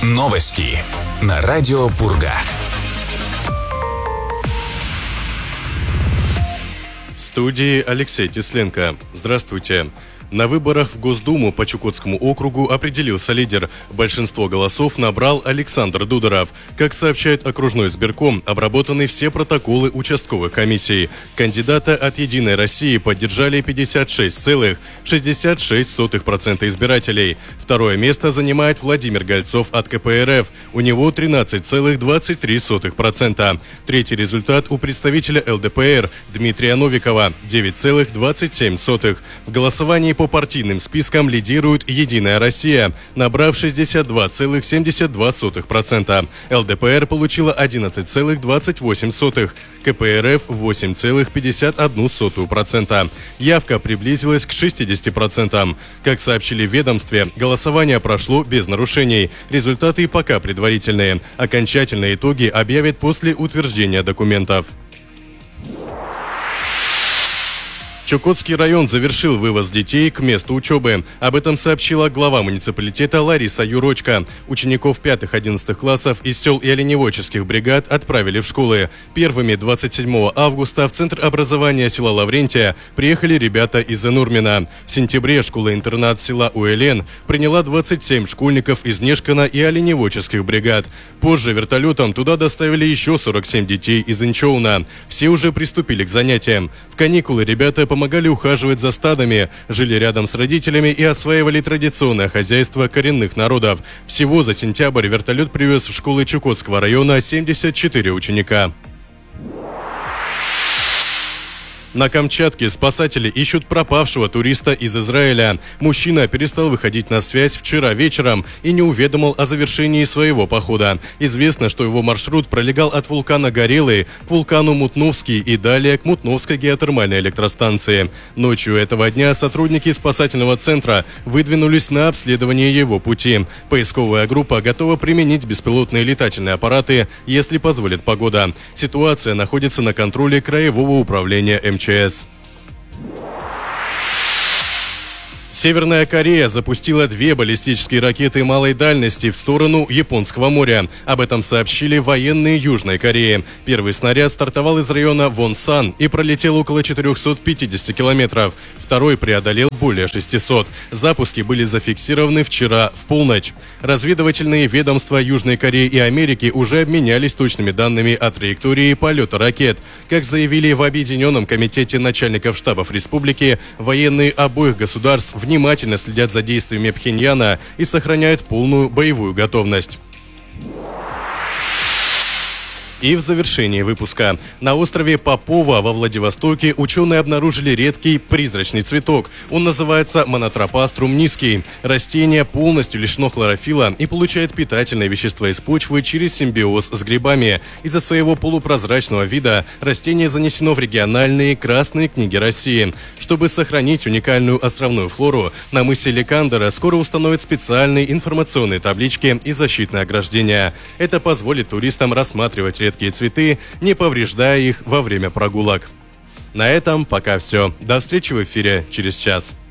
Новости на радио Пурга. В студии Алексей Тесленко. Здравствуйте. На выборах в Госдуму по Чукотскому округу определился лидер. Большинство голосов набрал Александр Дудоров. Как сообщает окружной избирком, обработаны все протоколы участковых комиссий. Кандидата от «Единой России» поддержали 56,66% избирателей. Второе место занимает Владимир Гольцов от КПРФ. У него 13,23%. Третий результат у представителя ЛДПР Дмитрия Новикова – 9,27%. В голосовании по партийным спискам лидирует «Единая Россия», набрав 62,72%. ЛДПР получила 11,28%, КПРФ – 8,51%. Явка приблизилась к 60%. Как сообщили в ведомстве, голосование прошло без нарушений. Результаты пока предварительные. Окончательные итоги объявят после утверждения документов. Чукотский район завершил вывоз детей к месту учебы. Об этом сообщила глава муниципалитета Лариса Юрочка. Учеников 5-11 классов из сел и оленеводческих бригад отправили в школы. Первыми 27 августа в Центр образования села Лаврентия приехали ребята из Энурмина. В сентябре школа-интернат села Уэлен приняла 27 школьников из Нешкана и оленеводческих бригад. Позже вертолетом туда доставили еще 47 детей из Инчоуна. Все уже приступили к занятиям. В каникулы ребята помогали ухаживать за стадами, жили рядом с родителями и осваивали традиционное хозяйство коренных народов. Всего за сентябрь вертолет привез в школы Чукотского района 74 ученика. На Камчатке спасатели ищут пропавшего туриста из Израиля. Мужчина перестал выходить на связь вчера вечером и не уведомил о завершении своего похода. Известно, что его маршрут пролегал от вулкана Горелый к вулкану Мутновский и далее к Мутновской геотермальной электростанции. Ночью этого дня сотрудники спасательного центра выдвинулись на обследование его пути. Поисковая группа готова применить беспилотные летательные аппараты, если позволит погода. Ситуация находится на контроле Краевого управления МЧС. Северная Корея запустила 2 баллистические ракеты малой дальности в сторону Японского моря. Об этом сообщили военные Южной Кореи. Первый снаряд стартовал из района Вонсан и пролетел около 450 километров. Второй преодолел более 600. Запуски были зафиксированы вчера в полночь. Разведывательные ведомства Южной Кореи и Америки уже обменялись точными данными о траектории полета ракет. Как заявили в Объединенном комитете начальников штабов республики, военные обоих государств внимательно следят за действиями Пхеньяна и сохраняют полную боевую готовность. И в завершении выпуска. На острове Попова во Владивостоке ученые обнаружили редкий призрачный цветок. Он называется Монотропаструм низкий. Растение полностью лишено хлорофилла и получает питательные вещества из почвы через симбиоз с грибами. Из-за своего полупрозрачного вида растение занесено в региональные красные книги России. Чтобы сохранить уникальную островную флору, на мысе Ликандера скоро установят специальные информационные таблички и защитные ограждения. Это позволит туристам рассматривать редкие цветы, не повреждая их во время прогулок. На этом пока все. До встречи в эфире через час.